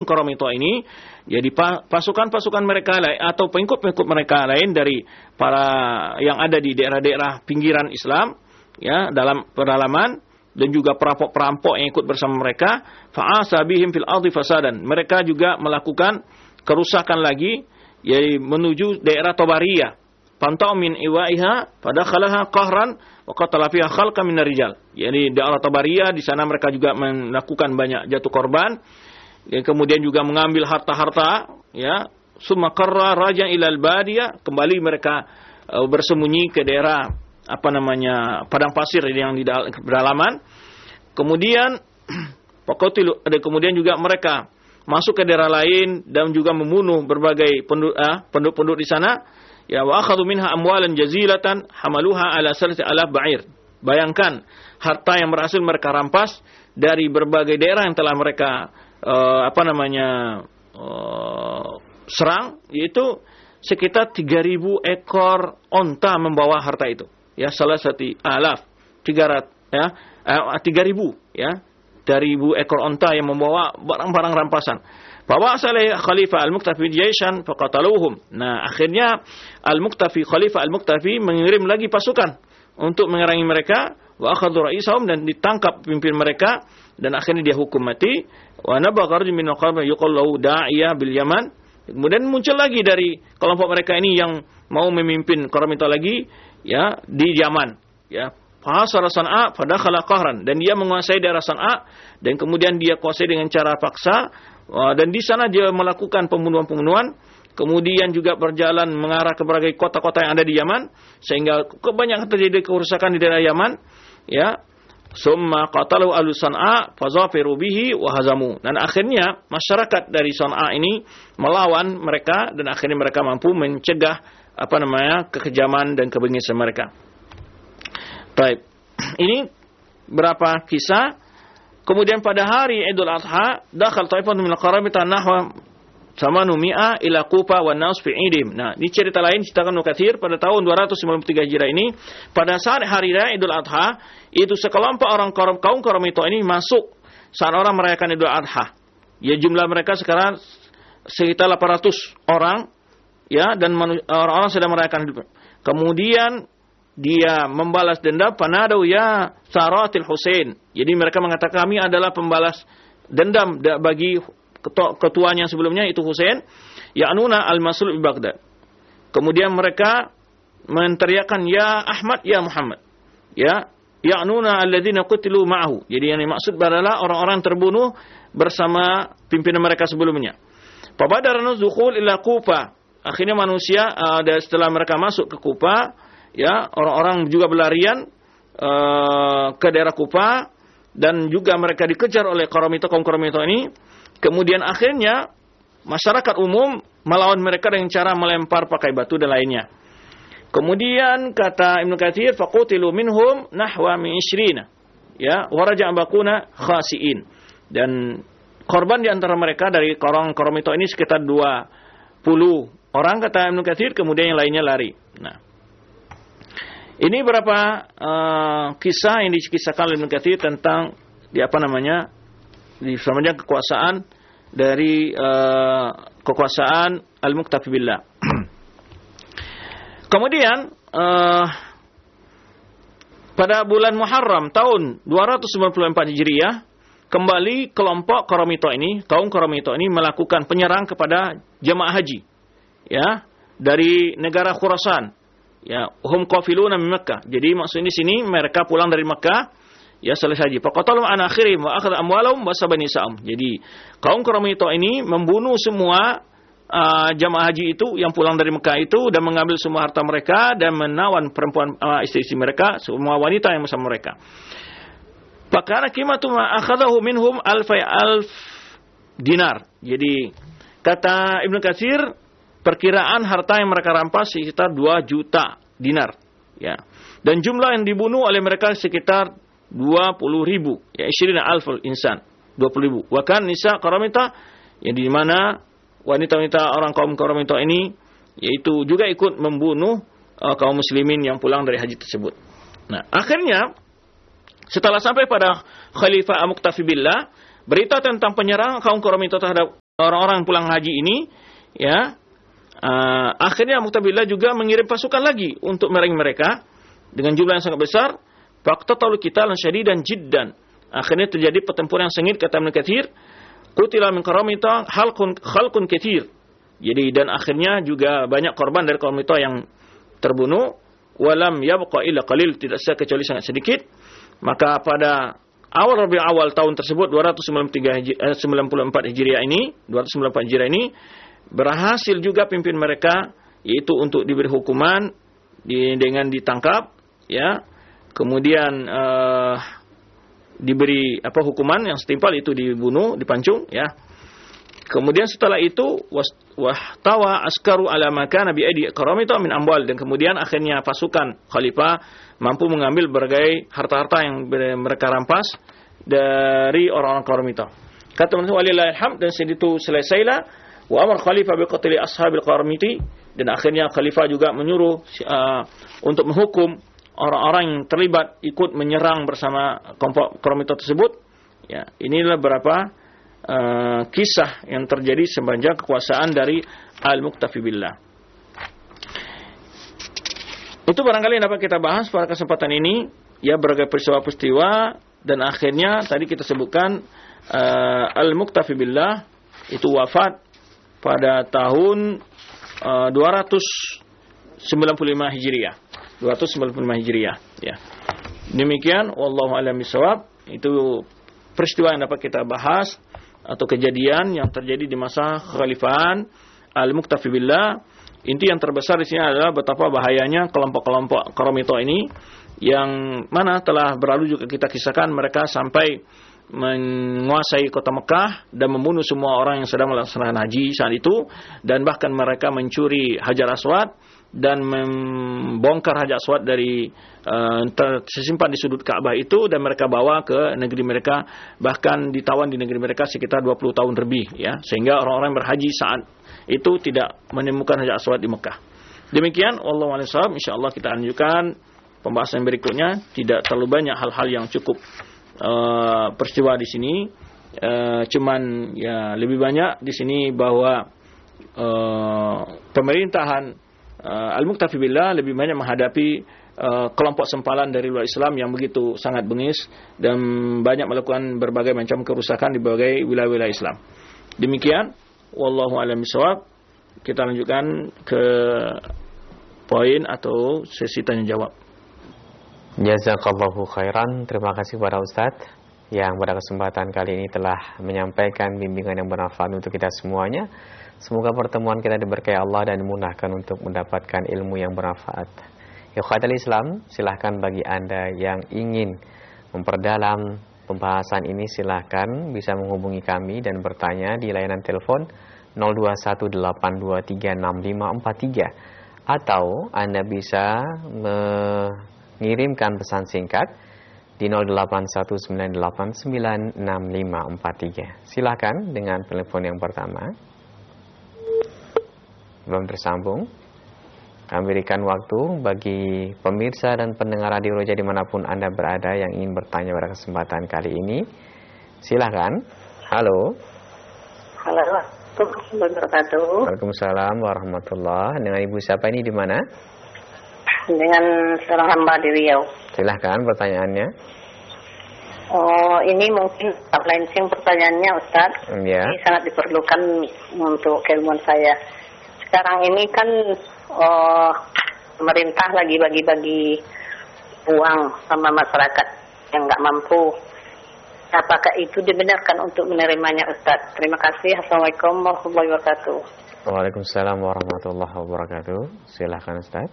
Qaramita ini, jadi pasukan-pasukan mereka atau pengikut-pengikut mereka lain dari para yang ada di daerah-daerah pinggiran Islam, ya, dalam pedalaman, dan juga perampok-perampok yang ikut bersama mereka, fa'asa bihim fil ardi fasadan. Mereka juga melakukan kerusakan lagi, yaitu menuju daerah Tabariyah. Pantau min iwaiha fadakhalaha qahran wa qatala fiha khalqan minar rijal. Jadi daerah Tabariyah, di sana mereka juga melakukan banyak jatuh korban. Dan kemudian juga mengambil harta-harta, ya. Summa qarra raja ilal badiyah, kembali mereka bersembunyi ke daerah padang pasir yang di pedalaman. Kemudian kemudian juga mereka masuk ke daerah lain dan juga membunuh berbagai penduduk di sana. Ya, wa akhadhu minha amwalan jazilatan hamaluha ala 3,000 ba'ir. Bayangkan harta yang berhasil mereka rampas dari berbagai daerah yang telah mereka serang, yaitu sekitar 3.000 ekor onta membawa harta itu. Ya, 300 ya, 3.000 ya, 3.000 ekor onta yang membawa barang-barang rampasan. Bawa salih Khalifah Al-Muqtafi jaishan faqataluhum. Nah, akhirnya Khalifah Al-Muqtafi mengirim lagi pasukan untuk mengerangi mereka, wa akhadhu ra'isahum, dan ditangkap pemimpin mereka, dan akhirnya dia hukum mati. Wa nabagha rajulun min al-qawmi yuqallu da'iyah bil Yaman. Kemudian muncul lagi dari kelompok mereka ini yang mau memimpin Qaramita lagi, ya, di Yaman, ya. Fahasara San'a fadakhala qahran, dan dia menguasai daerah San'a, dan kemudian dia kuasai dengan cara paksa, dan di sana dia melakukan pembunuhan-pembunuhan, kemudian juga berjalan mengarah ke berbagai kota-kota yang ada di Yaman, sehingga kebanyakan terjadi kerusakan di daerah Yaman, ya. Summa qatalu ahlu San'a fazafiru bihi wa hazamu. Dan akhirnya masyarakat dari San'a ini melawan mereka, dan akhirnya mereka mampu mencegah kekejaman dan kebengisan mereka. Baik. Ini berapa kisah. Kemudian pada hari Idul Adha, dakhal ta'ifatun min al-Qaramita nahwa 800 ila Kufa wa nas fi idim. Nah, di cerita lain ceritakan Ibnu Katsir pada tahun 293 Hijriah ini, pada saat hari raya Idul Adha, itu sekelompok orang kaum Qaramita ini masuk saat orang merayakan Idul Adha. Ya, jumlah mereka sekarang sekitar 800 orang, ya, dan orang-orang sedang merayakan Idul Adha. Kemudian dia membalas dendam, panadu ya Saratil Husain. Jadi mereka mengatakan kami adalah pembalas dendam bagi ketuanya sebelumnya, itu Husain, ya'nuna al-Masul bi Baghdad. Kemudian mereka menteriakkan ya Ahmad ya Muhammad, ya, ya'nuna alladzina qutilu ma'ahu. Jadi yang dimaksud adalah orang-orang terbunuh bersama pimpinan mereka sebelumnya. Fabadara nuzukhul ila Kufa. Akhirnya manusia setelah mereka masuk ke Kufa, ya, orang-orang juga berlarian ke daerah Kufa, dan juga mereka dikejar oleh kaum Qaramita ini. Kemudian akhirnya masyarakat umum melawan mereka dengan cara melempar pakai batu dan lainnya. Kemudian kata Ibnu Katsir, faqutilu minhum nahwa min 20, ya, wa raja'a baquna khasiin. Dan korban di antara mereka dari orang Qaramita ini sekitar 20 orang kata Ibnu Katsir, kemudian yang lainnya lari. Nah, ini berapa kisah yang dikisahkan oleh Ibnu Katsir tentang di semenjak kekuasaan dari kekuasaan Al-Muqtafi billah. Kemudian pada bulan Muharram tahun 294 Hijriah, kembali kelompok Qaramita ini, kaum Qaramita ini melakukan penyerang kepada jemaah haji, ya, dari negara Khurasan. Ya, hum qafiluna min Makkah. Jadi maksudnya di sini mereka pulang dari Makkah, ya, selesai haji. Faqatalu an akhirim wa akhadha amwalahum wa sabani sa'am. Jadi kaum Qaramita ini membunuh semua jamaah haji itu yang pulang dari Mekah itu, dan mengambil semua harta mereka dan menawan perempuan istri-istri mereka, semua wanita yang bersama mereka. Fakana qimatu ma akhadahu minhum alf dinar. Jadi kata Ibnu Katsir, perkiraan harta yang mereka rampas sekitar 2 juta dinar, ya. Dan jumlah yang dibunuh oleh mereka sekitar 20.000, ya, 20.000 insan, 20.000. Bahkan nisa Qaramita, yang di mana wanita-wanita orang kaum Qaramita ini yaitu juga ikut membunuh kaum muslimin yang pulang dari haji tersebut. Nah, akhirnya setelah sampai pada Khalifah Al-Muqtafi billah, berita tentang penyerang kaum Qaramita terhadap orang-orang pulang haji ini, ya, akhirnya Muqtabillah juga mengirim pasukan lagi untuk menyerang mereka dengan jumlah yang sangat besar. Faqtatalu qitalan syadidan jiddan. Akhirnya terjadi pertempuran yang sengit, kata Ibnu Katsir. Qutila min qaramita khalqun katsir. Jadi dan akhirnya juga banyak korban dari qaramita yang terbunuh. Walam yabqa illa qalil, tidak sisa kecuali sangat sedikit. Maka pada awal Rabiul Awal tahun tersebut 294 Hijriah ini berhasil juga pimpin mereka, yaitu untuk diberi hukuman dengan ditangkap, ya. Kemudian diberi hukuman yang setimpal, itu dibunuh, dipancung, ya. Kemudian setelah itu wahtawa askaru ala makana bi aidi qaramita min amwal, dan kemudian akhirnya pasukan khalifah mampu mengambil berbagai harta-harta yang mereka rampas dari orang-orang qaramita. Kata Rasulullah walillahil hamd, dan segitu selesailah wa amar khalifah bi qatli ashabil qaramiti, dan akhirnya khalifah juga menyuruh untuk menghukum orang-orang yang terlibat ikut menyerang bersama kelompok qaramita tersebut. Ya, inilah beberapa kisah yang terjadi sepanjang kekuasaan dari Al-Muqtafi Billah. Itu barangkali yang dapat kita bahas pada kesempatan ini, ya, berbagai peristiwa-peristiwa, dan akhirnya tadi kita sebutkan Al-Muqtafi Billah itu wafat pada tahun 295 Hijriah. 295 Hijriah, ya. Demikian, wallahu a'lam bishawab. Itu peristiwa yang dapat kita bahas atau kejadian yang terjadi di masa kekhalifahan Al-Muqtafi Billah. Inti yang terbesar di sini adalah betapa bahayanya kelompok-kelompok qaramita ini, yang mana telah berlalu juga kita kisahkan mereka sampai menguasai kota Mekah dan membunuh semua orang yang sedang melaksanakan haji saat itu, dan bahkan mereka mencuri Hajar Aswad dan membongkar Hajar Aswad dari tersimpan di sudut Ka'bah itu, dan mereka bawa ke negeri mereka, bahkan ditawan di negeri mereka sekitar 20 tahun lebih, ya, sehingga orang-orang berhaji saat itu tidak menemukan Hajar Aswad di Mekah. Demikian, wallahu a'lam bishawab. Insyaallah kita lanjutkan pembahasan berikutnya. Tidak terlalu banyak hal-hal yang cukup peristiwa di sini, cuman ya lebih banyak di sini bahwa pemerintahan Al-Muqtafi Billah lebih banyak menghadapi kelompok sempalan dari luar Islam yang begitu sangat bengis dan banyak melakukan berbagai macam kerusakan di berbagai wilayah-wilayah Islam. Demikian, wallahu a'lam bishawab. Kita lanjutkan ke poin atau sesi tanya jawab. Jazakallahu khairan. Terima kasih kepada Ustadz yang pada kesempatan kali ini telah menyampaikan bimbingan yang bermanfaat untuk kita semuanya. Semoga pertemuan kita diberkahi Allah dan dimudahkan untuk mendapatkan ilmu yang bermanfaat. Ikhwatal Islam, silahkan bagi Anda yang ingin memperdalam pembahasan ini, silahkan bisa menghubungi kami dan bertanya di layanan telepon 0218236543, atau Anda bisa mengirimkan pesan singkat di 0819896543. Silahkan dengan telepon yang pertama. Belum tersambung. Kami berikan waktu bagi pemirsa dan pendengar Radio Roja dimanapun Anda berada yang ingin bertanya pada kesempatan kali ini. Silahkan. Halo. Halo. Waalaikumsalam warahmatullahi. Dengan Ibu siapa ini, di mana? Dengan seorang hamba di Riau. Silahkan pertanyaannya. Oh, ini mungkin langsung pertanyaannya, Ustaz. Ya. Ini sangat diperlukan untuk keilmuan saya. Sekarang ini kan pemerintah lagi bagi-bagi uang sama masyarakat yang nggak mampu. Apakah itu dibenarkan untuk menerimanya, Ustaz? Terima kasih. Assalamualaikum warahmatullahi wabarakatuh. Waalaikumsalam warahmatullahi wabarakatuh. Silahkan, Ustaz.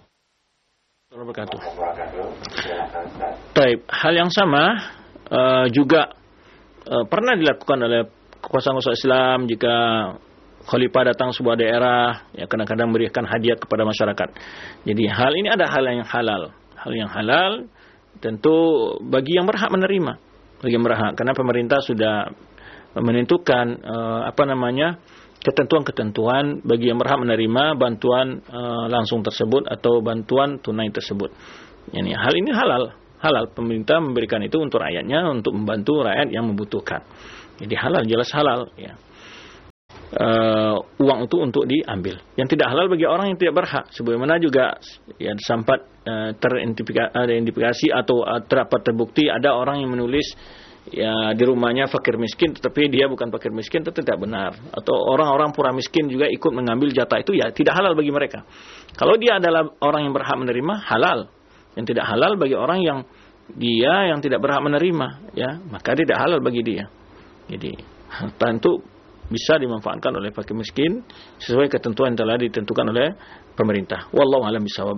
Baik, hal yang sama juga pernah dilakukan oleh kekuasaan Islam jika khalifah datang sebuah daerah, ya kadang-kadang memberikan hadiah kepada masyarakat. Jadi hal ini ada hal yang halal. Hal yang halal tentu bagi yang berhak menerima. Bagi yang berhak, karena pemerintah sudah menentukan ketentuan-ketentuan bagi yang berhak menerima bantuan langsung tersebut atau bantuan tunai tersebut. Yani hal ini halal. Halal pemerintah memberikan itu untuk rakyatnya, untuk membantu rakyat yang membutuhkan. Jadi halal, jelas halal, ya. uang itu untuk diambil. Yang tidak halal bagi orang yang tidak berhak. Sebagaimana juga ya sempat teridentifikasi atau terdapat terbukti ada orang yang menulis ya di rumahnya fakir miskin tetapi dia bukan fakir miskin, itu tidak benar. Atau orang-orang pura miskin juga ikut mengambil jatah itu, ya tidak halal bagi mereka. Kalau dia adalah orang yang berhak menerima, halal. Yang tidak halal bagi orang yang dia yang tidak berhak menerima, ya maka tidak halal bagi dia. Jadi harta itu bisa dimanfaatkan oleh fakir miskin sesuai ketentuan yang telah ditentukan oleh pemerintah. Wallahu a'lam bishawab.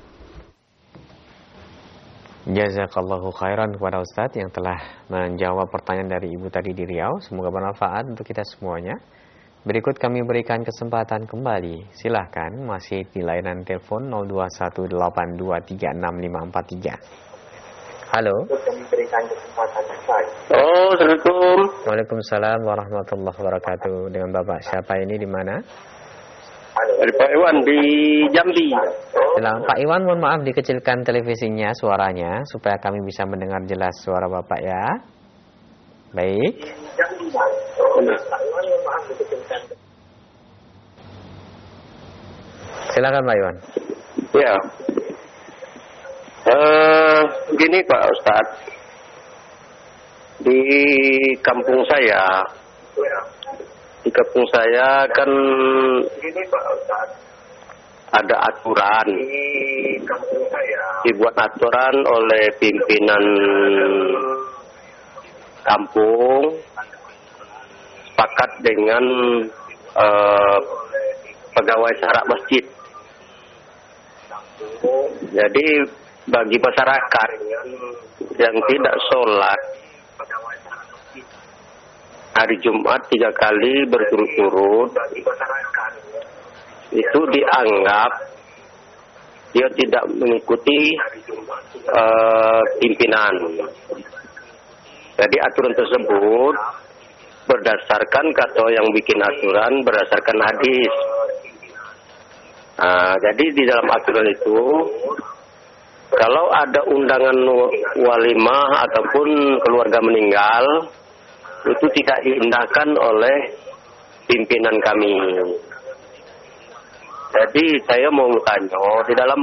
Jazakallahu khairan kepada Ustadz yang telah menjawab pertanyaan dari Ibu tadi di Riau. Semoga bermanfaat untuk kita semuanya. Berikut kami berikan kesempatan kembali. Silahkan, masih di layanan telepon 0218236543. Halo. Oh, Assalamualaikum. Waalaikumsalam warahmatullahi wabarakatuh. Dengan Bapak siapa ini, di mana? Dari Pak Iwan di Jambi. Silakan Pak Iwan, mohon maaf dikecilkan televisinya suaranya supaya kami bisa mendengar jelas suara Bapak ya. Baik. Silakan Pak Iwan. Ya. Gini Pak Ustadz, di kampung saya kan ada aturan, dibuat aturan oleh pimpinan kampung sepakat dengan pegawai syarak masjid. Jadi bagi masyarakat yang tidak sholat hari Jumat 3 kali berturut-turut, itu dianggap dia tidak mengikuti pimpinan. Jadi aturan tersebut berdasarkan kata yang bikin aturan berdasarkan hadis. Jadi di dalam aturan itu, kalau ada undangan walimah ataupun keluarga meninggal, itu tidak diindahkan oleh pimpinan kami. Jadi saya mau bertanya, di dalam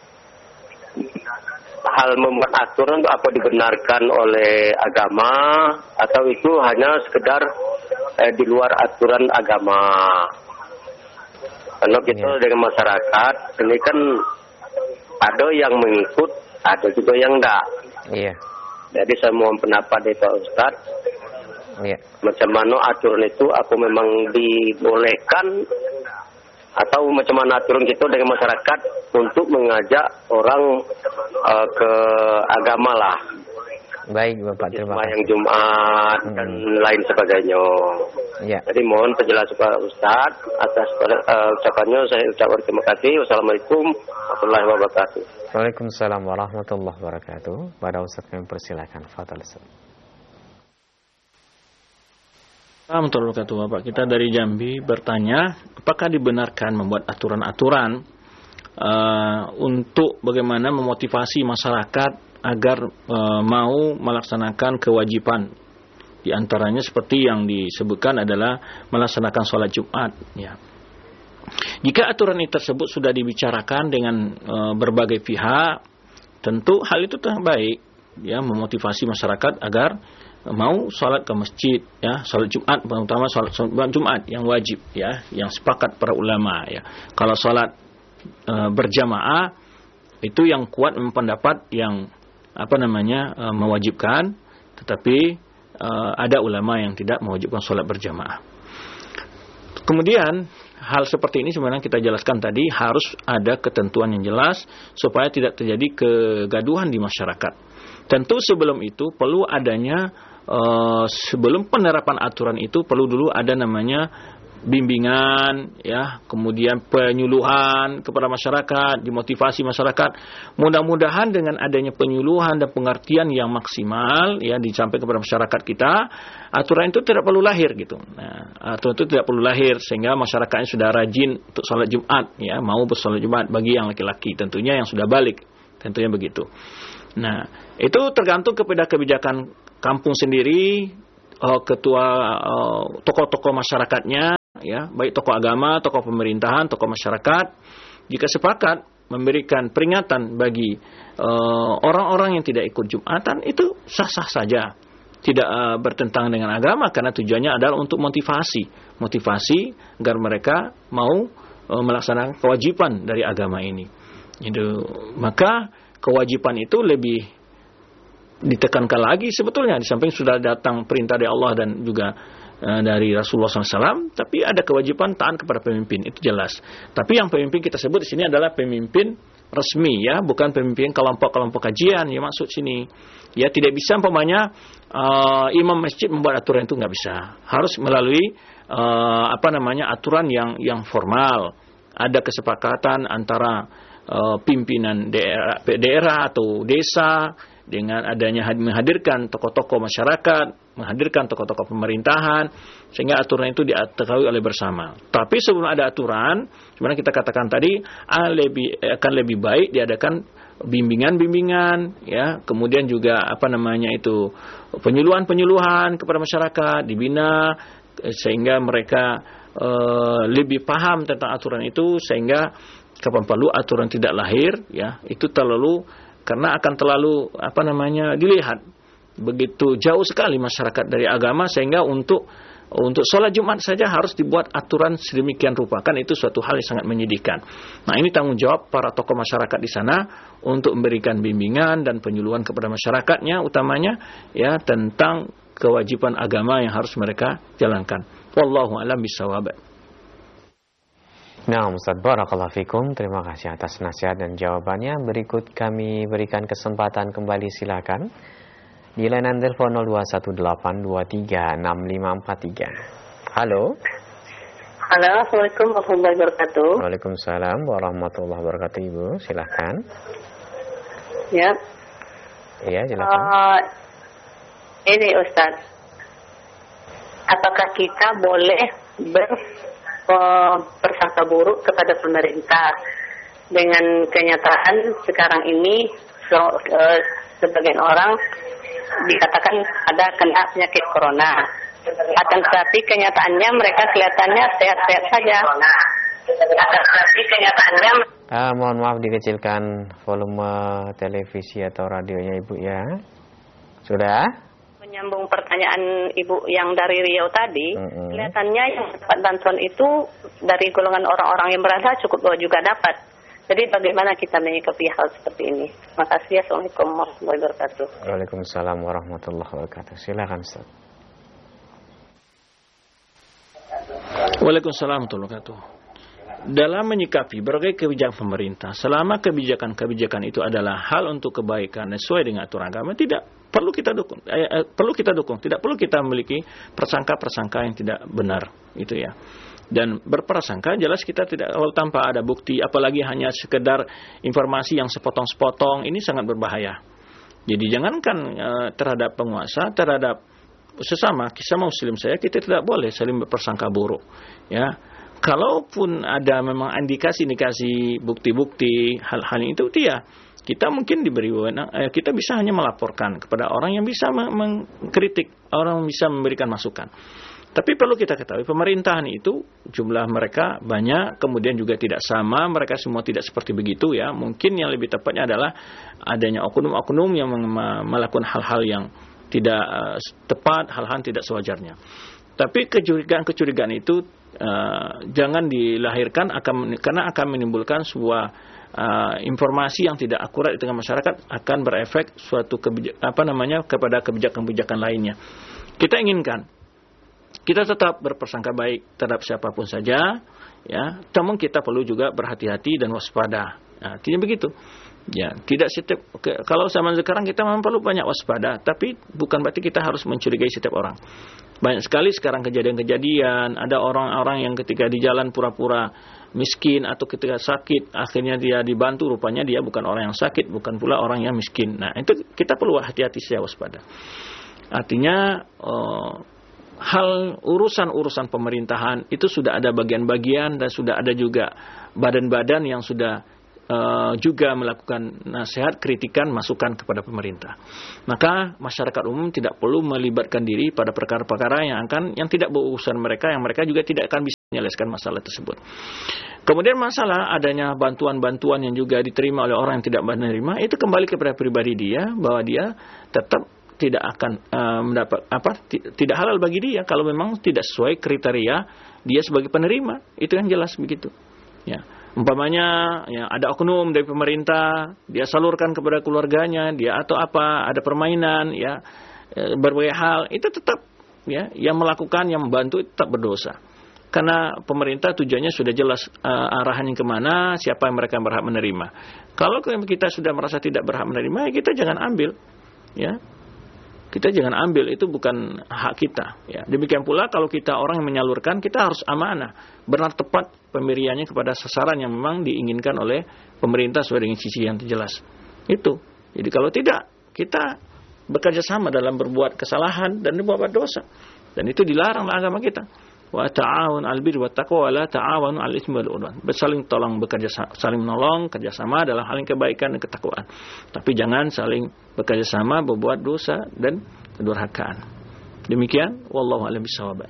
hal membuat aturan itu apa dibenarkan oleh agama atau itu hanya sekedar di luar aturan agama? Karena kita dengan masyarakat ini kan ada yang mengikut, ada juga yang enggak. Iya. Jadi saya mohon pendapat dari Pak Ustadz. Iya. Macam mana aturan itu, apa memang dibolehkan atau macam mana aturan kita dengan masyarakat untuk mengajak orang ke agama lah. Baik Bapak, terima kasih. Yang Jumat dan lain sebagainya. Ya. Jadi mohon penjelasan Pak Ustaz atas ucapannya. Saya ucapkan terima kasih. Wassalamualaikum warahmatullahi wabarakatuh. Waalaikumsalam warahmatullahi wabarakatuh. Pada Ustaz kami persilakan. Fadhal Ustaz. Assalamualaikum warahmatullahi wabarakatuh. Bapak kita dari Jambi bertanya, apakah dibenarkan membuat aturan-aturan untuk bagaimana memotivasi masyarakat agar mau melaksanakan kewajiban, di antaranya seperti yang disebutkan adalah melaksanakan sholat Jumat. Ya. Jika aturan ini tersebut sudah dibicarakan dengan berbagai pihak, tentu hal itu telah baik, ya, memotivasi masyarakat agar mau sholat ke masjid, ya, sholat Jumat, terutama sholat Jumat yang wajib, ya, yang sepakat para ulama, ya. Kalau sholat berjamaah itu yang kuat pendapat yang mewajibkan, tetapi ada ulama yang tidak mewajibkan sholat berjamaah. Kemudian hal seperti ini sebenarnya kita jelaskan tadi harus ada ketentuan yang jelas supaya tidak terjadi kegaduhan di masyarakat. Tentu sebelum itu perlu adanya sebelum penerapan aturan itu perlu dulu ada namanya bimbingan, ya, kemudian penyuluhan kepada masyarakat, dimotivasi masyarakat. Mudah-mudahan dengan adanya penyuluhan dan pengertian yang maksimal, ya, disampaikan kepada masyarakat kita, aturan itu tidak perlu lahir gitu. Nah, aturan itu tidak perlu lahir sehingga masyarakatnya sudah rajin untuk sholat Jumat, ya, mau bersolat Jumat bagi yang laki-laki, tentunya yang sudah balik, tentunya begitu. Nah, itu tergantung kepada kebijakan kampung sendiri, ketua tokoh-tokoh masyarakatnya, ya, baik tokoh agama, tokoh pemerintahan, tokoh masyarakat, jika sepakat memberikan peringatan bagi orang-orang yang tidak ikut Jumatan, itu sah-sah saja, tidak bertentangan dengan agama, karena tujuannya adalah untuk motivasi agar mereka mau melaksanakan kewajiban dari agama ini. Itu, maka kewajiban itu lebih ditekankan lagi sebetulnya, di samping sudah datang perintah dari Allah dan juga dari Rasulullah SAW, tapi ada kewajiban taat kepada pemimpin, itu jelas. Tapi yang pemimpin kita sebut di sini adalah pemimpin resmi, ya, bukan pemimpin kelompok-kelompok kajian, ya, maksud sini. Ya, tidak bisa umpamanya imam masjid membuat aturan, itu nggak bisa. Harus melalui aturan yang formal. Ada kesepakatan antara pimpinan daerah atau desa dengan adanya menghadirkan tokoh-tokoh masyarakat, menghadirkan tokoh-tokoh pemerintahan, sehingga aturan itu diketahui oleh bersama. Tapi sebelum ada aturan, sebenarnya kita katakan tadi akan lebih baik diadakan bimbingan-bimbingan, ya, kemudian juga penyuluhan-penyuluhan kepada masyarakat, dibina sehingga mereka lebih paham tentang aturan itu, sehingga kapan perlu aturan tidak lahir, ya, itu karena akan terlalu dilihat begitu jauh sekali masyarakat dari agama, sehingga untuk sholat Jumat saja harus dibuat aturan sedemikian rupa, kan itu suatu hal yang sangat menyedihkan. Nah, ini tanggung jawab para tokoh masyarakat di sana untuk memberikan bimbingan dan penyuluhan kepada masyarakatnya, utamanya, ya, tentang kewajiban agama yang harus mereka jalankan. Wallahu a'lam bishawab. Nah, Ustaz, barakallahu fikum. Terima kasih atas nasihat dan jawabannya. Berikut kami berikan kesempatan kembali, silakan di layanan telepon 0218236543. Halo. Halo, Assalamualaikum warahmatullahi wabarakatuh. Waalaikumsalam warahmatullahi wabarakatuh, Ibu. Silakan. Ya. Iya, silakan. Ini Ustaz, apakah kita boleh bersangka buruk kepada pemerintah dengan kenyataan sekarang ini sebagian orang dikatakan ada kena penyakit corona, akan tetapi kenyataannya mereka kelihatannya sehat-sehat saja. Akan tetapi kenyataannya mohon maaf, dikecilkan volume televisi atau radionya, Ibu, ya. Sudah? Menyambung pertanyaan Ibu yang dari Riau tadi, kelihatannya yang dapat bantuan itu dari golongan orang-orang yang berada cukup juga dapat. Jadi bagaimana kita menyikapi hal seperti ini? Terima kasih. Assalamualaikum warahmatullahi wabarakatuh. Waalaikumsalam warahmatullahi wabarakatuh. Silakan, Ustaz. Waalaikumsalam warahmatullahi wabarakatuh. Dalam menyikapi berbagai kebijakan pemerintah, selama kebijakan itu adalah hal untuk kebaikan sesuai dengan aturan agama, tidak perlu kita dukung. Tidak perlu kita memiliki prasangka-prasangka yang tidak benar, itu ya. Dan berprasangka jelas kita tidak, kalau tanpa ada bukti, apalagi hanya sekedar informasi yang sepotong-sepotong, ini sangat berbahaya. Jadi jangankan terhadap penguasa, terhadap sesama muslim saya, kita tidak boleh saling berprasangka buruk, ya. Kalaupun ada memang indikasi-indikasi, bukti-bukti hal-hal itu, kita mungkin diberi wewenang, kita bisa hanya melaporkan kepada orang yang bisa mengkritik, orang yang bisa memberikan masukan. Tapi perlu kita ketahui, pemerintahan itu jumlah mereka banyak, kemudian juga tidak sama, mereka semua tidak seperti begitu, ya. Mungkin yang lebih tepatnya adalah adanya oknum-oknum yang melakukan hal-hal yang tidak tepat, hal-hal tidak sewajarnya. Tapi kecurigaan itu jangan dilahirkan, karena akan menimbulkan sebuah informasi yang tidak akurat di tengah masyarakat, akan berefek suatu kepada kebijakan-kebijakan lainnya. Kita inginkan kita tetap berprasangka baik terhadap siapapun saja, ya. Namun kita perlu juga berhati-hati dan waspada. Nah, artinya begitu. Ya, tidak setiap, kalau zaman sekarang kita memang perlu banyak waspada, tapi bukan berarti kita harus mencurigai setiap orang. Banyak sekali sekarang kejadian-kejadian, ada orang-orang yang ketika di jalan pura-pura miskin atau ketika sakit, akhirnya dia dibantu, rupanya dia bukan orang yang sakit, bukan pula orang yang miskin. Nah, itu kita perlu hati-hati saja, waspada. Artinya hal urusan pemerintahan itu sudah ada bagian-bagian dan sudah ada juga badan-badan yang sudah juga melakukan nasihat, kritikan, masukan kepada pemerintah. Maka masyarakat umum tidak perlu melibatkan diri pada perkara-perkara yang tidak berurusan mereka, yang mereka juga tidak akan bisa menyelesaikan masalah tersebut. Kemudian masalah adanya bantuan-bantuan yang juga diterima oleh orang yang tidak menerima, itu kembali kepada pribadi dia, bahwa dia tetap tidak akan mendapat tidak halal bagi dia kalau memang tidak sesuai kriteria dia sebagai penerima. Itu yang jelas begitu. Ya. Umpamanya ada oknum dari pemerintah, dia salurkan kepada keluarganya, dia atau ada permainan, berbagai hal, itu tetap yang melakukan, yang membantu itu tetap berdosa. Karena pemerintah tujuannya sudah jelas arahannya kemana, siapa yang mereka berhak menerima. Kalau kita sudah merasa tidak berhak menerima, kita jangan ambil, Kita jangan ambil, itu bukan hak kita. Demikian pula kalau kita orang yang menyalurkan, kita harus amanah, benar tepat pemberiannya kepada sasaran yang memang diinginkan oleh pemerintah sesuai dengan sisi yang jelas. Itu. Jadi kalau tidak, kita bekerja sama dalam berbuat kesalahan dan berbuat dosa. Dan itu dilarang oleh agama kita. Wa ta'awun 'alal birri wat taqwa wa la ta'awunu 'alal itsmi wal 'udwan. Saling tolong saling menolong, kerjasama dalam hal yang kebaikan dan ketakwaan. Tapi jangan saling bekerja sama berbuat dosa dan kedurhakaan. Demikian, wallahu a'lam bishawab.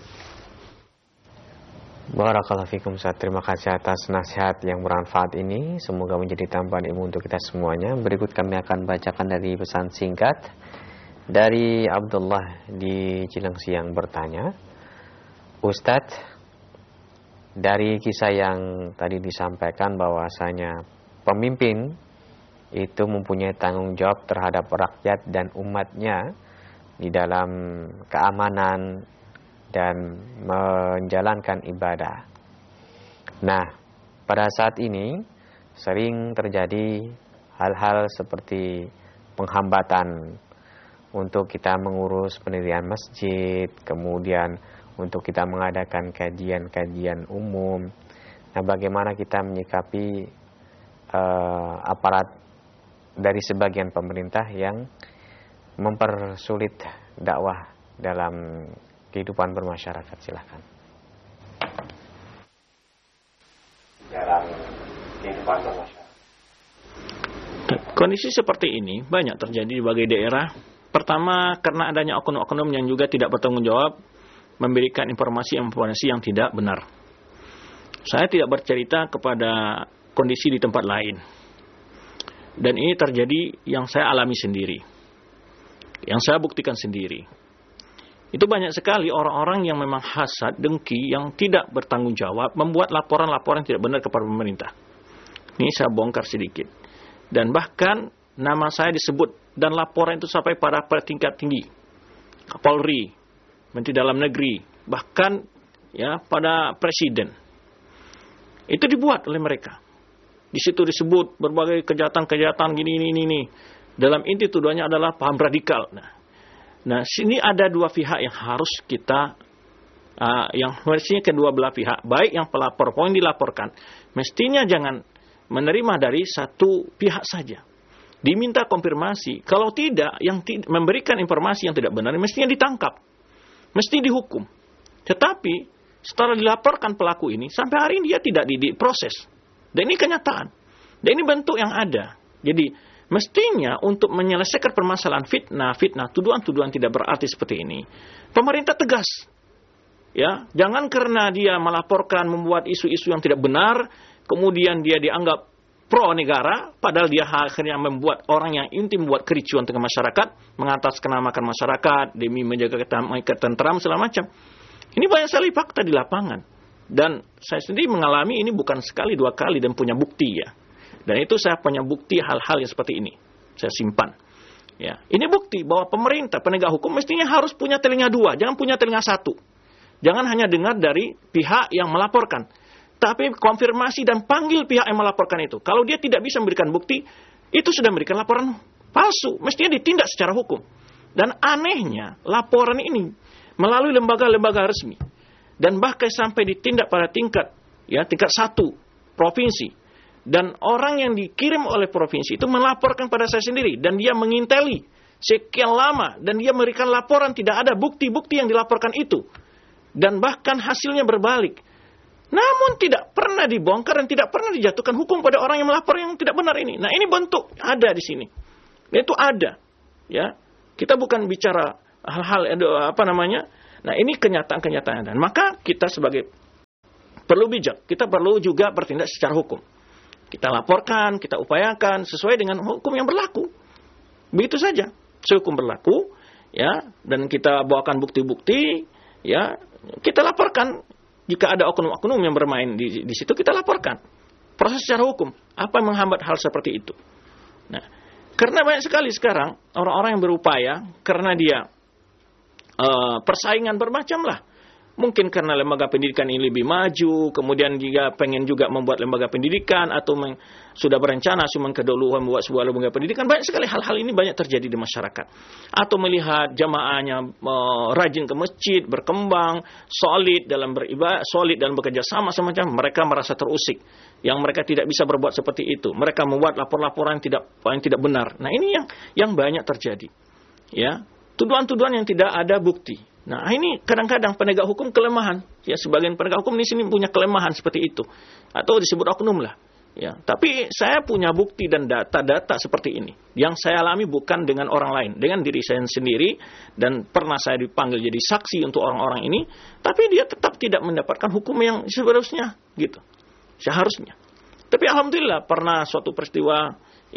Barakallahu fikum Ustaz. Terima kasih atas nasihat yang bermanfaat ini. Semoga menjadi tambahan ilmu untuk kita semuanya. Berikut kami akan bacakan dari pesan singkat dari Abdullah di Cilengsi yang bertanya, Ustadz, dari kisah yang tadi disampaikan bahwasanya pemimpin itu mempunyai tanggung jawab terhadap rakyat dan umatnya di dalam keamanan dan menjalankan ibadah. Nah, pada saat ini sering terjadi hal-hal seperti penghambatan untuk kita mengurus pendirian masjid, kemudian untuk kita mengadakan kajian-kajian umum. Nah, bagaimana kita menyikapi aparat dari sebagian pemerintah yang mempersulit dakwah dalam kehidupan bermasyarakat? Silakan. Dalam kehidupan bermasyarakat. Kondisi seperti ini banyak terjadi di berbagai daerah. Pertama, karena adanya oknum-oknum yang juga tidak bertanggung jawab memberikan informasi yang tidak benar. Saya tidak bercerita kepada kondisi di tempat lain. Dan ini terjadi yang saya alami sendiri. Yang saya buktikan sendiri. Itu banyak sekali orang-orang yang memang hasad, dengki, yang tidak bertanggung jawab, membuat laporan-laporan tidak benar kepada pemerintah. Ini saya bongkar sedikit. Dan bahkan nama saya disebut, dan laporan itu sampai pada tingkat tinggi. Kapolri, Menteri Dalam Negeri, bahkan pada presiden. Itu dibuat oleh mereka. Di situ disebut berbagai kejahatan-kejahatan gini. Dalam inti tuduhannya adalah paham radikal. Nah, sini ada dua pihak yang harus kita, yang mestinya kedua belah pihak, baik yang pelapor, poin dilaporkan, mestinya jangan menerima dari satu pihak saja. Diminta konfirmasi. Kalau tidak, yang memberikan informasi yang tidak benar, mestinya ditangkap. Mesti dihukum. Tetapi setelah dilaporkan pelaku ini, sampai hari ini dia tidak diproses. Dan ini kenyataan. Dan ini bentuk yang ada. Jadi mestinya untuk menyelesaikan permasalahan fitnah, tuduhan-tuduhan tidak berarti seperti ini, pemerintah tegas. Jangan karena dia melaporkan, membuat isu-isu yang tidak benar, kemudian dia dianggap pro negara, padahal dia akhirnya membuat orang yang intim, membuat kericuan tengah masyarakat, mengatasnamakan masyarakat demi menjaga ketentram segala macam. Ini banyak sekali fakta di lapangan. Dan saya sendiri mengalami ini bukan sekali, dua kali, dan punya bukti Dan itu saya punya bukti hal-hal yang seperti ini. Saya simpan. Ini bukti bahwa pemerintah, penegak hukum mestinya harus punya telinga dua, jangan punya telinga satu. Jangan hanya dengar dari pihak yang melaporkan, tapi konfirmasi dan panggil pihak yang melaporkan itu. Kalau dia tidak bisa memberikan bukti, itu sudah memberikan laporan palsu. Mestinya ditindak secara hukum. Dan anehnya, laporan ini melalui lembaga-lembaga resmi. Dan bahkan sampai ditindak pada tingkat 1 provinsi. Dan orang yang dikirim oleh provinsi itu melaporkan pada saya sendiri. Dan dia menginteli sekian lama. Dan dia memberikan laporan, tidak ada bukti-bukti yang dilaporkan itu. Dan bahkan hasilnya berbalik. Namun tidak pernah dibongkar dan tidak pernah dijatuhkan hukum pada orang yang melapor yang tidak benar ini. Nah, ini bentuk ada di sini. Dan itu ada. Ya. Kita bukan bicara hal-hal Nah, ini kenyataan-kenyataan. Dan maka kita sebagai perlu bijak. Kita perlu juga bertindak secara hukum. Kita laporkan, kita upayakan sesuai dengan hukum yang berlaku. Begitu saja. Sehukum berlaku, ya, dan kita bawakan bukti-bukti, ya, kita laporkan. Jika ada oknum-oknum yang bermain di situ, kita laporkan. Proses secara hukum. Apa yang menghambat hal seperti itu? Nah, karena banyak sekali sekarang orang-orang yang berupaya, karena dia persaingan bermacam lah. Mungkin karena lembaga pendidikan ini lebih maju, kemudian juga pengen juga membuat lembaga pendidikan, atau sudah berencana cuma kedahuluan membuat sebuah lembaga pendidikan. Banyak sekali hal-hal ini banyak terjadi di masyarakat. Atau melihat jamaahnya rajin ke masjid, berkembang, solid dalam beribadah, solid dalam bekerja sama semacam, mereka merasa terusik. Yang mereka tidak bisa berbuat seperti itu. Mereka membuat lapor-laporan yang tidak benar. Nah, ini yang banyak terjadi. Ya, tuduhan-tuduhan yang tidak ada bukti. Nah, ini kadang-kadang penegak hukum kelemahan. Ya, sebagian penegak hukum di sini punya kelemahan seperti itu. Atau disebut oknum lah. Ya, tapi saya punya bukti dan data-data seperti ini. Yang saya alami bukan dengan orang lain, dengan diri saya sendiri, dan pernah saya dipanggil jadi saksi untuk orang-orang ini, tapi dia tetap tidak mendapatkan hukum yang seharusnya, gitu. Seharusnya. Tapi alhamdulillah pernah suatu peristiwa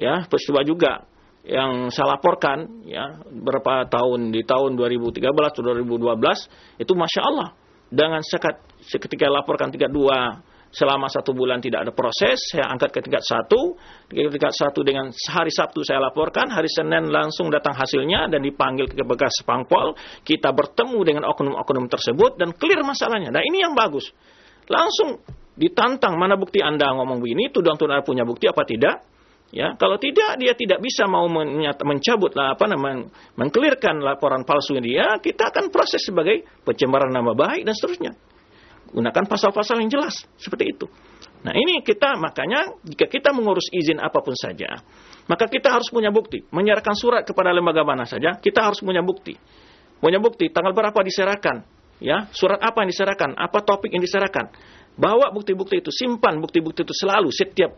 juga yang saya laporkan, ya, berapa tahun, di tahun 2013 atau 2012, itu Masya Allah, dengan seketika laporkan tingkat 2, selama 1 bulan tidak ada proses, saya angkat ke tingkat 1, tingkat 1 dengan hari Sabtu saya laporkan, hari Senin langsung datang hasilnya, dan dipanggil ke bekas Pangpol, kita bertemu dengan oknum-oknum tersebut, dan clear masalahnya. Nah, ini yang bagus. Langsung ditantang, mana bukti Anda ngomong begini, tuduhan-tuduhan punya bukti apa tidak? Ya, kalau tidak, dia tidak bisa mau mencabut mengkelirkan laporan palsu dia, kita akan proses sebagai pencemaran nama baik dan seterusnya. Gunakan pasal-pasal yang jelas seperti itu. Nah, ini makanya jika kita mengurus izin apapun saja, maka kita harus punya bukti. Menyerahkan surat kepada lembaga mana saja, kita harus punya bukti. Punya bukti tanggal berapa diserahkan, ya, surat apa yang diserahkan, apa topik yang diserahkan. Bawa bukti-bukti itu, simpan bukti-bukti itu selalu setiap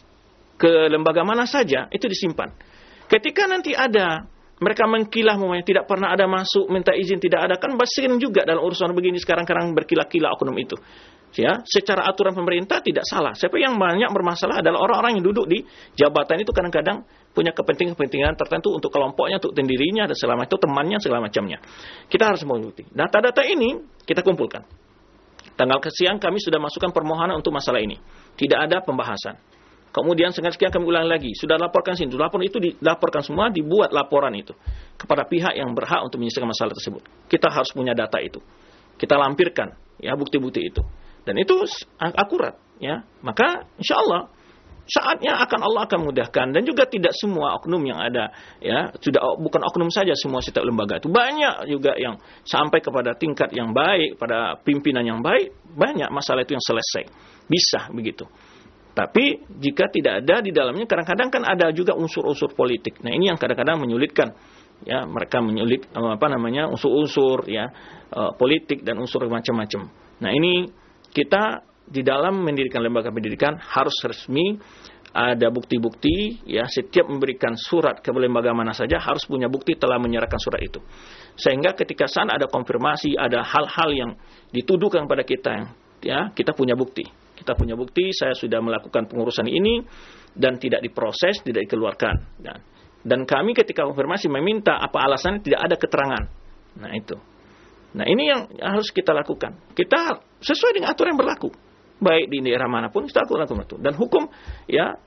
ke lembaga mana saja, itu disimpan. Ketika nanti ada mereka mengkilah, tidak pernah ada masuk, minta izin tidak ada, kan sering juga dalam urusan begini sekarang berkilah-kilah oknum itu. Ya, secara aturan pemerintah tidak salah. Siapa yang banyak bermasalah adalah orang-orang yang duduk di jabatan itu, kadang-kadang punya kepentingan tertentu untuk kelompoknya, untuk dirinya, dan selama itu temannya, segala macamnya. Kita harus mengikuti. Data-data ini kita kumpulkan. Tanggal siang kami sudah masukkan permohonan untuk masalah ini. Tidak ada pembahasan. Kemudian sekian kami ulang lagi. Sudah laporkan sini. Laporan itu dilaporkan semua, dibuat laporan itu kepada pihak yang berhak untuk menyelesaikan masalah tersebut. Kita harus punya data itu. Kita lampirkan, ya, bukti-bukti itu. Dan itu akurat, ya. Maka insya Allah saatnya Allah akan mudahkan. Dan juga tidak semua oknum yang ada, ya, bukan oknum saja, semua setiap lembaga itu banyak juga yang sampai kepada tingkat yang baik, pada pimpinan yang baik, banyak masalah itu yang selesai. Bisa begitu. Tapi jika tidak ada di dalamnya, kadang-kadang kan ada juga unsur-unsur politik. Nah, ini yang kadang-kadang menyulitkan, ya, mereka unsur-unsur, ya, politik dan unsur macam-macam. Nah, ini kita di dalam mendirikan lembaga pendidikan harus resmi, ada bukti-bukti, ya, setiap memberikan surat ke lembaga mana saja harus punya bukti telah menyerahkan surat itu. Sehingga ketika sana ada konfirmasi, ada hal-hal yang dituduhkan pada kita, ya, kita punya bukti. Kita punya bukti, saya sudah melakukan pengurusan ini dan tidak diproses, tidak dikeluarkan. Dan kami ketika konfirmasi meminta apa alasannya, tidak ada keterangan. Nah, itu. Nah, ini yang harus kita lakukan. Kita sesuai dengan aturan yang berlaku. Baik di daerah manapun, kita lakukan itu. Dan hukum, ya,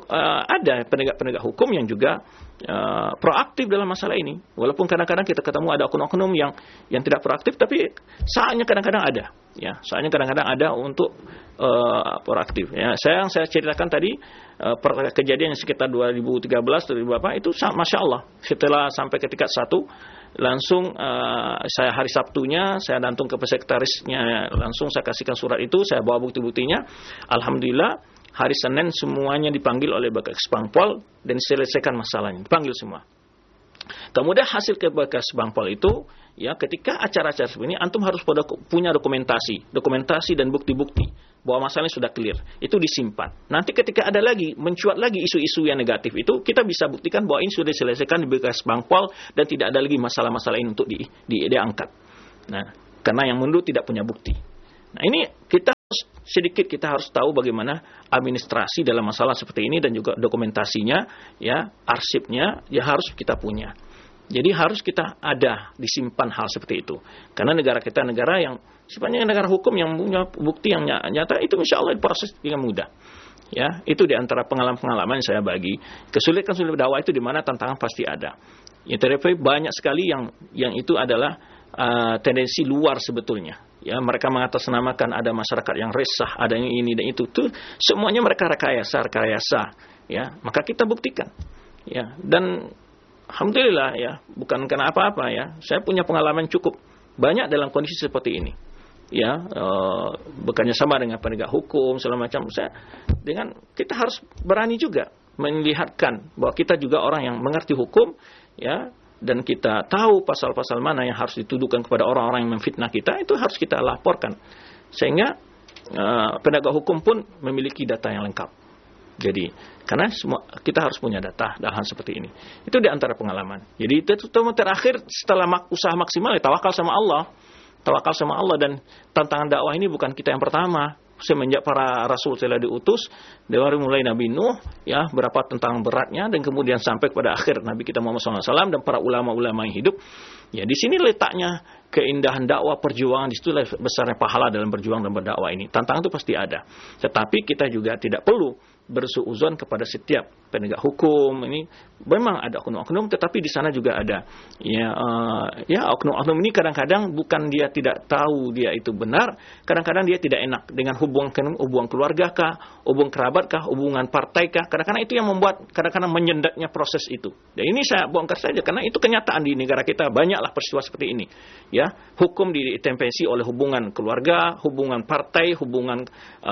ada penegak-penegak hukum yang juga proaktif dalam masalah ini. Walaupun kadang-kadang kita ketemu ada oknum-oknum yang tidak proaktif, tapi saatnya kadang-kadang ada. Ya, saatnya kadang-kadang ada untuk proaktif. Ya, saya ceritakan tadi kejadian sekitar 2013 atau berapa itu, Masya Allah. Setelah sampai ke tingkat 1, langsung saya hari Sabtunya saya dantung ke sekretarisnya, langsung saya kasihkan surat itu, saya bawa bukti-buktinya. Alhamdulillah. Hari Senin semuanya dipanggil oleh Bapak Pangpol dan diselesaikan masalahnya. Dipanggil semua. Kemudian hasil bekas Bangpol itu, ya ketika acara-acara seperti ini, antum harus punya dokumentasi dan bukti-bukti bahwa masalahnya sudah clear. Itu disimpan. Nanti ketika ada lagi, mencuat lagi isu-isu yang negatif itu, kita bisa buktikan bahwa ini sudah diselesaikan di bekas Bangpol dan tidak ada lagi masalah-masalah ini untuk diangkat. Nah, karena yang mundur tidak punya bukti. Nah, ini kita harus tahu bagaimana administrasi dalam masalah seperti ini dan juga dokumentasinya, ya, arsipnya, ya harus kita punya. Jadi harus kita disimpan hal seperti itu. Karena negara kita negara yang sifatnya negara hukum yang punya bukti yang nyata, itu insya Allah proses dengan mudah. Ya, itu di antara pengalaman-pengalaman yang saya bagi. Kesulitan dakwah itu di mana tantangan pasti ada. Ya, tetapi banyak sekali yang itu adalah tendensi luar sebetulnya. Ya, mereka mengatasnamakan ada masyarakat yang resah, ada ini dan itu. Tuh semuanya mereka rekayasa. Ya, maka kita buktikan. Ya, dan alhamdulillah ya, bukan karena apa-apa ya. Saya punya pengalaman cukup banyak dalam kondisi seperti ini. Ya, bekerja sama dengan penegak hukum segala macam. Kita harus berani juga melihatkan bahwa kita juga orang yang mengerti hukum, ya. Dan kita tahu pasal-pasal mana yang harus dituduhkan kepada orang-orang yang memfitnah kita, itu harus kita laporkan. Sehingga penegak hukum pun memiliki data yang lengkap. Jadi, karena kita harus punya data dalam hal seperti ini. Itu di antara pengalaman. Jadi, itu terakhir setelah usaha maksimal, ya, tawakal sama Allah. Tawakal sama Allah, dan tantangan dakwah ini bukan kita yang pertama. Semenjak para rasul telah diutus, dari mulai Nabi Nuh, ya, berapa tentang beratnya, dan kemudian sampai kepada akhir Nabi kita Muhammad SAW dan para ulama-ulama yang hidup. Ya, di sini letaknya keindahan dakwah, perjuangan, di situ besarnya pahala dalam berjuang dan berdakwah ini. Tantangan itu pasti ada. Tetapi kita juga tidak perlu bersuuzon kepada setiap penegak hukum. Ini memang ada oknum-oknum, tetapi di sana juga ada oknum-oknum ini kadang-kadang bukan dia tidak tahu dia itu benar, kadang-kadang dia tidak enak dengan hubungan keluarga kah, hubungan kerabat kah, hubungan partai kah. Kadang-kadang itu yang membuat kadang-kadang menyendatnya proses itu. Dan ini saya bongkar saja karena itu kenyataan di negara kita, banyaklah peristiwa seperti ini. Ya, hukum diintervensi oleh hubungan keluarga, hubungan partai, hubungan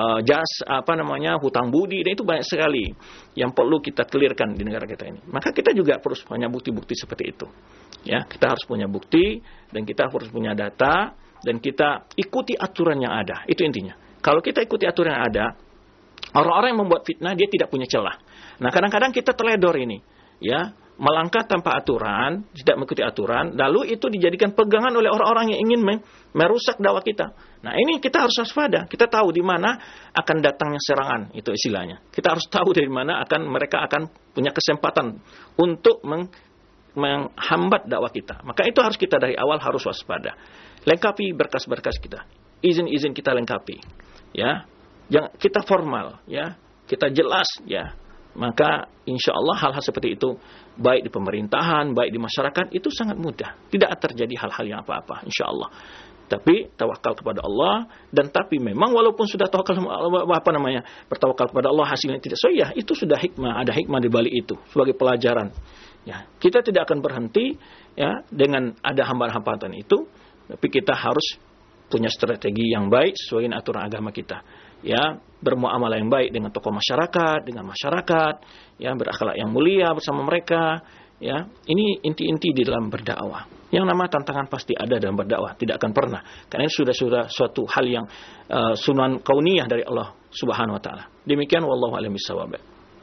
hutang budi, dan itu banyak sekali yang perlu kita clearkan di negara kita ini. Maka kita juga harus punya bukti-bukti seperti itu. Ya, kita harus punya bukti dan kita harus punya data dan kita ikuti aturan yang ada. Itu intinya. Kalau kita ikuti aturan yang ada, orang-orang yang membuat fitnah dia tidak punya celah. Nah, kadang-kadang kita teledor ini, ya, melangkah tanpa aturan, tidak mengikuti aturan, lalu itu dijadikan pegangan oleh orang-orang yang ingin merusak dakwah kita. Nah, ini kita harus waspada. Kita tahu di mana akan datangnya serangan, itu istilahnya. Kita harus tahu dari mana mereka akan punya kesempatan untuk menghambat dakwah kita. Maka itu harus kita dari awal harus waspada. Lengkapi berkas-berkas kita. Izin-izin kita lengkapi. Ya. Jangan kita formal, ya. Kita jelas, ya. Maka insya Allah hal-hal seperti itu baik di pemerintahan, baik di masyarakat itu sangat mudah. Tidak terjadi hal-hal yang apa-apa insya Allah. Tapi tawakal kepada Allah, dan tapi memang walaupun sudah tawakal bertawakal kepada Allah hasilnya tidak ya itu sudah hikmah, ada hikmah di balik itu sebagai pelajaran. Ya, kita tidak akan berhenti ya dengan ada hambatan-hambatan itu, tapi kita harus punya strategi yang baik sesuai dengan aturan agama kita. Ya, bermuamalah yang baik dengan tokoh masyarakat, dengan masyarakat, ya, berakhlak yang mulia bersama mereka, ya. Ini inti-inti di dalam berdakwah. Yang nama tantangan pasti ada dalam berdakwah, tidak akan pernah. Karena ini sudah suatu hal yang sunan kauniyah dari Allah Subhanahu wa taala. Demikian wallahu a'lam bishawab.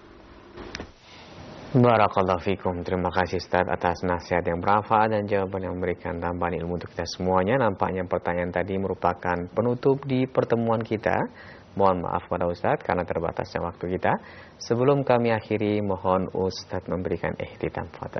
Barakallahu fikum. Terima kasih Ustaz atas nasihat yang bermanfaat dan jawaban yang memberikan tambahan ilmu untuk kita semuanya. Nampaknya pertanyaan tadi merupakan penutup di pertemuan kita. Mohon maaf pada Ustaz karena terbatasnya waktu kita. Sebelum kami akhiri, mohon Ustaz memberikan ihtitam. Fadhal.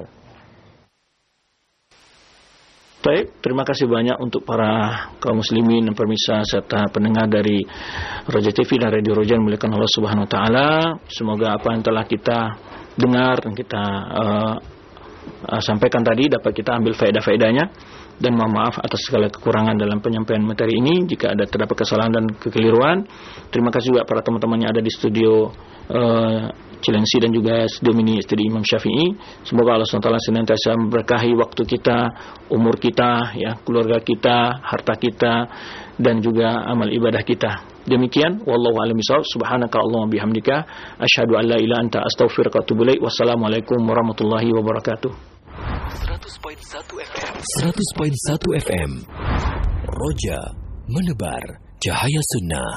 Baik, terima kasih banyak untuk para kaum muslimin dan pemirsa serta pendengar dari Roja TV dan Radio Roja yang dimuliakan Allah Subhanahu wa taala. Semoga apa yang telah kita dengar dan kita sampaikan tadi dapat kita ambil faedah-faedahnya, dan mohon maaf atas segala kekurangan dalam penyampaian materi ini jika ada terdapat kesalahan dan kekeliruan. Terima kasih juga para teman-teman yang ada di studio Cilengsi dan juga studio Imam Syafi'i. Semoga Allah SWT senantiasa memberkahi waktu kita, umur kita, ya, keluarga kita, harta kita, dan juga amal ibadah kita. Demikian, wallahu a'lam bishawab. Subhanaka Allahumma bihamdika asyhadu an la ilaha illa anta astaghfiruka wa atubu ilaik. Wassalamualaikum warahmatullahi wabarakatuh. 100.1 FM. Roja menebar cahaya sunnah.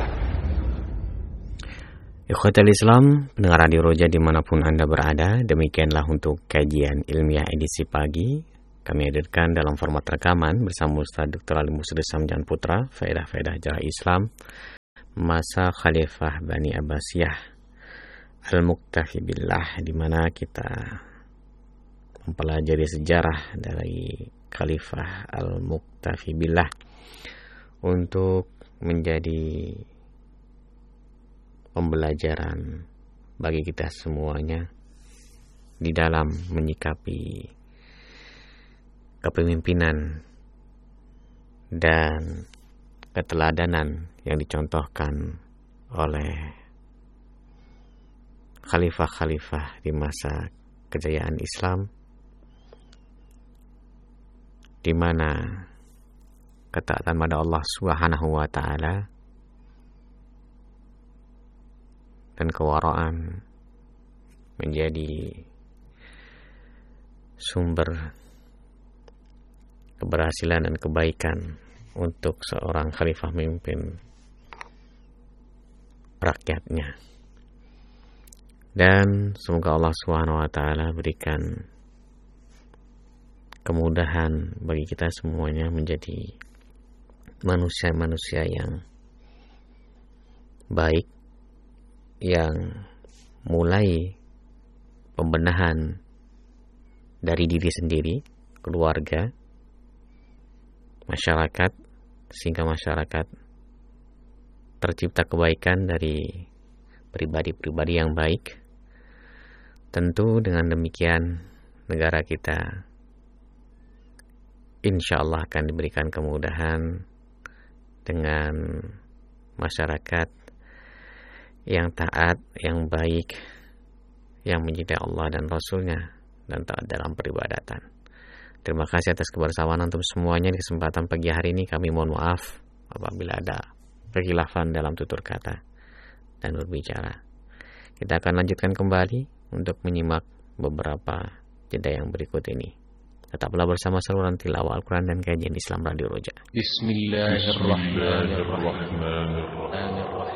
Ikhwatal Islam, pendengar Radio Roja dimanapun Anda berada, demikianlah untuk kajian ilmiah edisi pagi. Kami hadirkan dalam format rekaman bersama Ustaz Dr. Ali Musri Samjan Putra, faedah-faedah jarah Islam, masa Khalifah Bani Abbasiyah Al-Muktafi Billah, di mana kita mempelajari sejarah dari Khalifah Al-Muktafi Billah untuk menjadi pembelajaran bagi kita semuanya di dalam menyikapi kepemimpinan dan keteladanan yang dicontohkan oleh khalifah-khalifah di masa kejayaan Islam, di mana ketaatan pada Allah Subhanahu wa taala dan kewaraan menjadi sumber keberhasilan dan kebaikan untuk seorang khalifah memimpin rakyatnya. Dan semoga Allah Subhanahu wa taala berikan kemudahan bagi kita semuanya menjadi manusia-manusia yang baik, yang mulai pembenahan dari diri sendiri, keluarga, masyarakat, sehingga masyarakat tercipta kebaikan dari pribadi-pribadi yang baik. Tentu dengan demikian negara kita insya Allah akan diberikan kemudahan dengan masyarakat yang taat, yang baik, yang mencintai Allah dan Rasulnya, dan taat dalam peribadatan. Terima kasih atas kebersamaan untuk semuanya. Di kesempatan pagi hari ini kami mohon maaf apabila ada kekhilafan dalam tutur kata dan berbicara. Kita akan lanjutkan kembali untuk menyimak beberapa jeda yang berikut ini. Tetaplah bersama saluran tilawah Al-Quran dan kajian Islam Radio Roja. Bismillahirrahmanirrahim.